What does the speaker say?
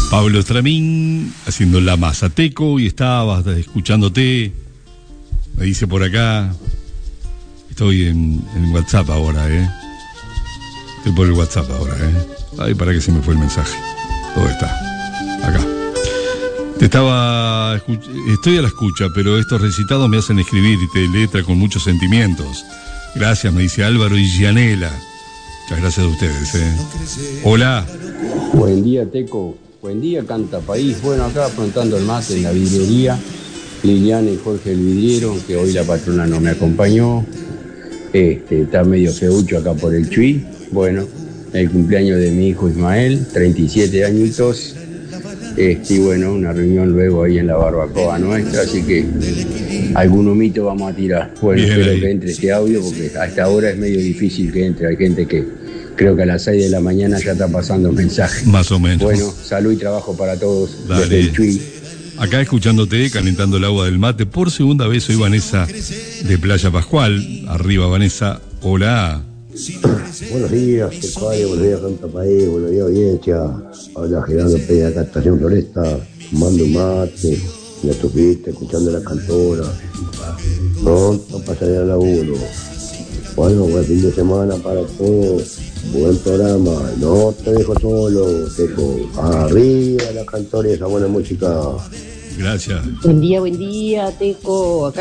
Pablo Estramín haciendo la Mazateco y estabas escuchándote. Me dice por acá. Estoy en WhatsApp ahora, Estoy por el WhatsApp ahora, Ay, para que se me fue el mensaje. ¿Dónde está? Acá. Estoy a la escucha, pero estos recitados me hacen escribirte letra con muchos sentimientos. Gracias, me dice Álvaro y Gianela. Muchas gracias a ustedes, Hola. Buen día, Teco. Buen día, Canta País. Bueno, acá afrontando el mate en la vidriería. Liliana y Jorge el vidriero, que hoy la patrona no me acompañó. Está medio feucho acá por el Chuy. Bueno, el cumpleaños de mi hijo Ismael, 37 añitos. Y bueno, una reunión luego ahí en la barbacoa nuestra, así que algún humito vamos a tirar. Bueno, bien, espero ahí que entre este audio, porque a esta hora es medio difícil que entre. Hay gente que creo que a las 6 de la mañana ya está pasando mensajes. Más o menos. Bueno, salud y trabajo para todos. Dale. Desde el Chuy. Acá escuchándote, calentando el agua del mate. Por segunda vez soy Vanessa de Playa Pascual. Arriba, Vanessa. Hola. Buenos días, Tecuario, buenos días, Canta País, buenos días, audiencia. Habla Gerardo Pérez, acá Estación Floresta, tomando un mate, la tupiste, escuchando la cantora. Pronto pasaré al laburo. Bueno, buen fin de semana para todos. Buen programa. No te dejo solo, Teco. Arriba la cantora y esa buena música. Gracias. Buen día, Teco. Acá